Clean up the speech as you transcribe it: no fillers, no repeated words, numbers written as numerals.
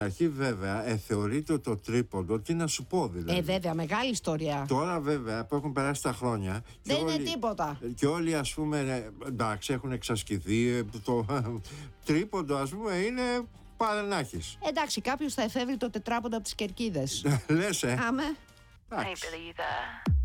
Αρχή βέβαια θεωρείται το τρίποντο, τι να σου πω δηλαδή. Βέβαια, μεγάλη ιστορία. Τώρα βέβαια που έχουν περάσει τα χρόνια Δεν είναι τίποτα. Και όλοι ας πούμε εντάξει έχουν εξασκηθεί. Το τρίποντο ας πούμε είναι παρενάχης. Εντάξει, κάποιος θα εφεύρει το τετράποντο από τις κερκίδες. Λες Άμε. Εντάξει.